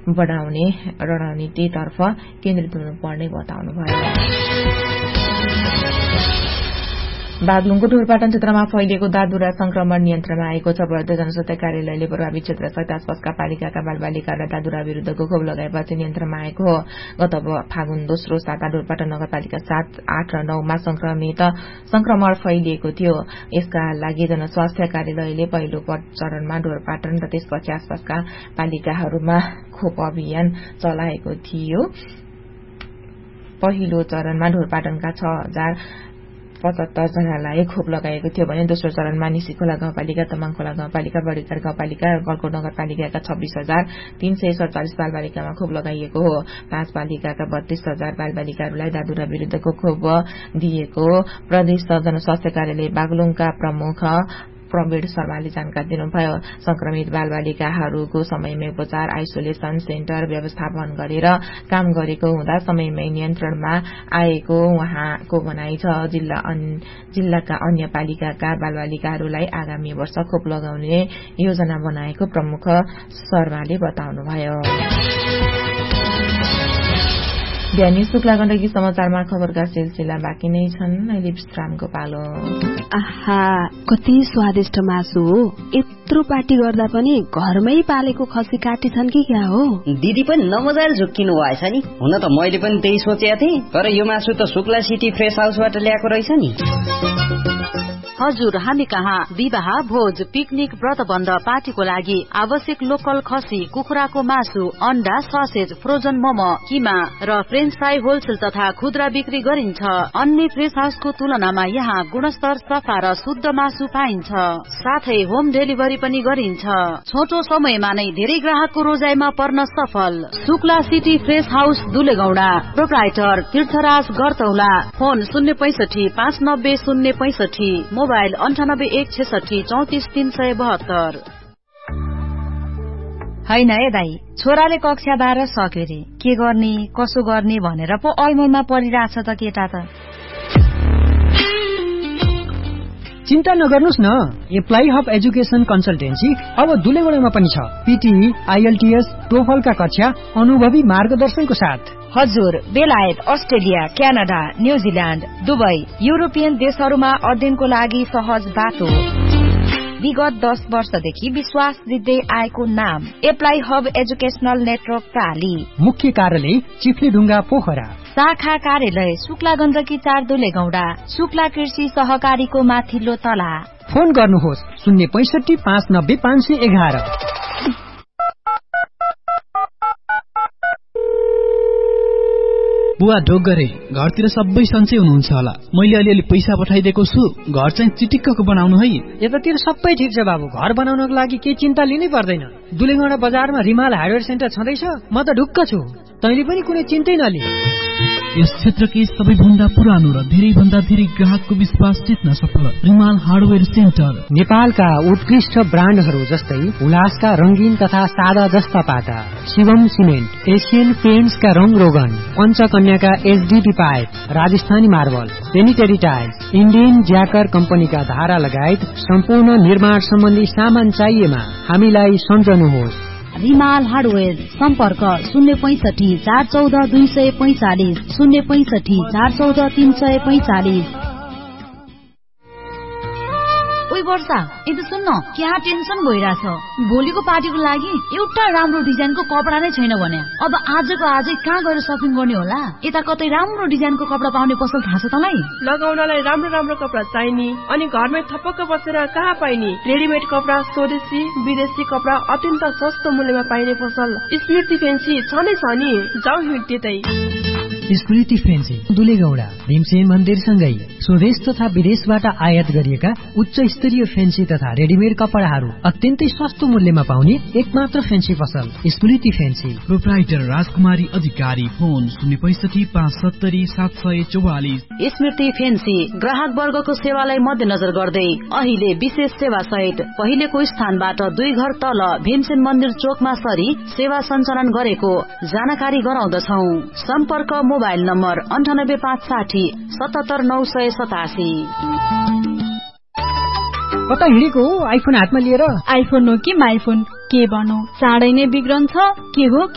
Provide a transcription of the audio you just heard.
बढाउने रणनीतितर्फ केन्द्रित हुनुपर्ने बताउनुभयो। बागलुङको ढोरपाटन क्षेत्रमा फैलिएको दादुरा संक्रमण नियन्त्रणमा आएको छ। बढ्दो जनस्वास्थ्य कार्यालयले प्रभावित क्षेत्र सहित आसपासका पालिकाका बालबालिकालाई दादुरा विरुद्धको खोप लगाएपछि नियन्त्रणमा आएको हो। गत फागुन दोस्रो साता ढोरपाटन नगरपालिका 7, 8 र 9 मा संक्रमण फैलिएको थियो। यसका लागि जनस्वास्थ्य कार्यालयले पहिलो चरणमा ढोरपाटन र त्यसपछि आसपासका पालिकाहरूमा खोप अभियान चलाएको थियो। पहिलो चरणमा ढोरपाटनका 6075 जनालाई खोप लगाएको थियो भने दोस्रो चरणमा निसीखोला गाउँपालिका, तमाङखोला गाउँपालिका, बडीकार गाउँपालिका र गलकोट नगरपालिकाका 26,347 बालबालिकामा खोप लगाइएको हो। 5 पालिकाका 32,000 बालबालिकाहरूलाई दादुरा विरुद्धको खोप दिएको प्रदेश जनस्वास्थ्य कार्यालय बागलुङका प्रमुख प्रवीण शर्माले जानकारी दिनुभयो। संक्रमित बालबालिकाहरूको समयमै उपचार, आइसोलेसन सेन्टर व्यवस्थापन गरेर काम गरेको हुँदा समयमै नियन्त्रणमा आएको उहाँको भनाइ छ। जिल्लाका अन्य पालिकाका बालबालिकाहरूलाई आगामी वर्ष खोप लगाउने योजना बनाएको प्रमुख शर्माले बताउनुभयो। बिहानी शुक्ला गण्डकी समाचारमा खबरका सिलसिला बाँकी नै छन्। अहिले विश्रामको पालो। आहा, कति स्वादिष्ट मासु हो। यत्रो पार्टी गर्दा पनि घरमै पालेको खसी काटी छन् कि क्या हो? दिदी पनि नमजाले झुक्किनु भएछ नि। हुन त मैले पनि त्यही सोचेको थिएँ, तर यो मासु त शुक्ला सिटी फ्रेश हाउसबाट ल्याएको रहेछ नि। हजुर, हामी कहाँ विवाह, भोज, पिकनिक, व्रतबन्ध, पार्टीको लागि आवश्यक लोकल खसी, कुखुराको मासु, अन्डा, ससेज, फ्रोजन मोमो, किमा र फ्रेन्च फ्राई होलसेल तथा खुद्रा बिक्री गरिन्छ। अन्य फ्रेश हाउसको तुलनामा यहाँ गुणस्तर, सफा र शुद्ध मासु पाइन्छ। साथै होम डेलिभरी पनि गरिन्छ। छोटो समयमा नै धेरै ग्राहकको रोजाइमा पर्न सफल। Shukla city fresh house दुलेगौडा, proprietor तीर्थराज गरतौला। Phone 065 590 065, mobile 98 166 34 372। हैन है दाई, छोराले कक्षा 12 सक्यो रे, के गर्ने कसो गर्ने भनेर पो अलमलमा परिरहेछ त केटा त। चिन्ता नगर्नुस् न, एप्लाई हब एजुकेसन कन्सल्टेन्सी अब दुलेगौडामा पनि छ। पीटीई, आईएलटीएस, टोफलका कक्षा अनुभवी मार्गदर्शनको साथ। हजुर, बेलायत, Australia, Canada, New Zealand, Dubai, European देशहरूमा अध्ययनको लागि सहज बाटो। विगत 10 वर्षदेखि विश्वास दिँदै आएको नाम एप्लाई हब एजुकेशनल नेटवर्क प्राली। मुख्य कार्यालय चिफ्लेढुङ्गा पोखरा। शाखा कार्यालय शुक्ला गण्डकी 4 दुलेगौडा, शुक्ला कृषि सहकारीको माथिल्लो तला। फोन गर्नुहोस् 065 590 511। बुवा ढोक गरे, घरतिर सबै सन्चै हुनुहुन्छ होला। मैले अलिअलि पैसा पठाइदिएको छु, घर चाहिँ चिटिक्कको बनाउनु है। यतातिर सबै ठिक छ बाबु, घर बनाउनको लागि केही चिन्ता लिनै पर्दैन। दुलेगौडा बजारमा रिमाल हार्डवेयर सेन्टर छँदैछ, म त ढुक्क छु। तैँले पनि कुनै चिन्तै नलि। यस क्षेत्रकै सबैभन्दा पुरानो र धेरै भन्दा धेरै ग्राहकको विश्वास जित्न सफल रिमाल हार्डवेयर सेन्टर। नेपालका उत्कृष्ट ब्रान्डहरू जस्तै उल्लासका रंगीन तथा सादा जस्ता पाटा, शिवम सिमेन्ट, एशियन पेन्ट्सका रंग रोगन, पञ्चकन्याका HDP pipe, Rajasthani marble, sanitary tiles, Indian ज्याकर कम्पनीका धारा लगायत सम्पूर्ण निर्माण सम्बन्धी सामान चाहिएमा हामीलाई सम्झनुहोस्। रिमाल हार्डवेयर, सम्पर्क 065 414 245, 065 414 345। ओइ वर्षा, यता सुन्न, क्या टेन्सन भइरहेछ। भोलिको पार्टीको लागि एउटा राम्रो डिजाइनको कपडा नै छैन भने अब आजको आजै कहाँ गएर सपिङ गर्ने होला? यता कतै राम्रो डिजाइनको कपडा पाउने पसल थाहा छ तँलाई? लगाउनलाई राम्रो राम्रो कपडा चाहिने अनि घरमै थपक्क बसेर कहाँ पाइने? रेडिमेड कपडा, स्वदेशी विदेशी कपडा अत्यन्त सस्तो मूल्यमा पाइने पसल स्मृति फेन्सी छ नै छ नि। जाऊ हिँड्दै स्मृति फेन्सी दुलेगौडा भीमसेन मन्दिरसँगै स्वदेश तथा विदेशबाट आयात गरिएका उच्च स्तरीय फेन्सी तथा रेडिमेड कपडाहरू अत्यन्तै सस्तो मूल्यमा पाउने एकमात्र फेन्सी पसल स्मृति फेन्सी। प्रोप्राइटर राजकुमारी अधिकारी। फोन 065 570 744। स्मृति फेन्सी ग्राहक वर्गको सेवालाई मध्यनजर गर्दै अहिले विशेष सेवा सहित पहिलेको स्थानबाट 2 घर तल भीमसेन मन्दिर चोकमा सरी सेवा सञ्चालन गरेको जानकारी गराउँदछौ। सम्पर्क मोबाइल नम्बर 98 560 77 987। कता हिँडेको हो आइफोन हातमा लिएर? आइफोन हो कि माइफोन, के भनौ, चाँडै नै बिग्रन्छ। के हो